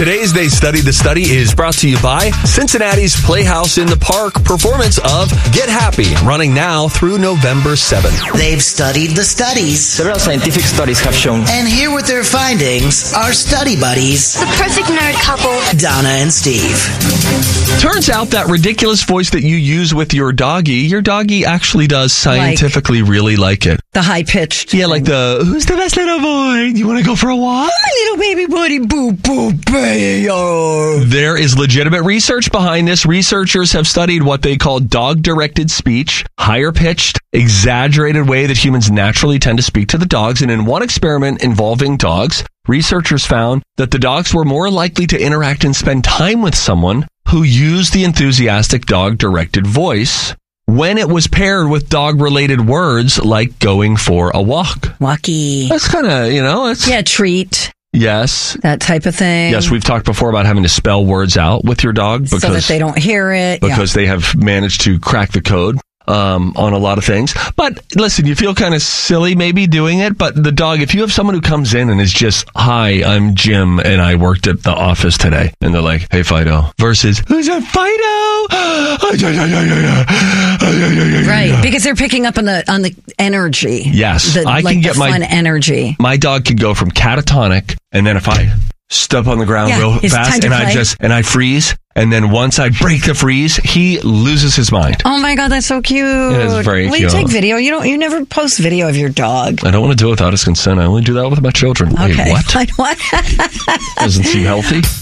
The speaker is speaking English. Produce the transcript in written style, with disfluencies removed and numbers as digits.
Today's They Study the Study is brought to you by Cincinnati's Playhouse in the Park performance of Get Happy, running now through November 7th. They've studied the studies. Several scientific studies have shown. And here with their findings are study buddies, the perfect nerd couple, Donna and Steve. Turns out that ridiculous voice that you use with your doggy actually does scientifically really like it. The high-pitched. Yeah, like the, who's the best little boy? You want to go for a walk? Oh, my little baby buddy, boo, boo, baby. There is legitimate research behind this. Researchers have studied what they call dog-directed speech, higher-pitched, exaggerated way that humans naturally tend to speak to the dogs. And in one experiment involving dogs, researchers found that the dogs were more likely to interact and spend time with someone who used the enthusiastic dog-directed voice when it was paired with dog-related words like going for a walk. Walkie. That's kind of, Yeah, treat. Yes. That type of thing. Yes, we've talked before about having to spell words out with your dog because, so that they don't hear it. Because they have managed to crack the code on a lot of things. But listen, you feel kind of silly maybe doing it, but the dog, if you have someone who comes in and is just, hi, I'm Jim and I worked at the office today, and they're like, hey, Fido, versus, who's a Fido? Right, because they're picking up on the energy. Yes, I can get my fun energy. My dog could go from catatonic, and then if I step on the ground real fast and I freeze, and then once I break the freeze, he loses his mind. Oh my God, that's so cute. It is very cute. You take video. You never post video of your dog. I don't want to do it without his consent. I only do that with my children. Okay. Wait, what? What? Doesn't seem healthy.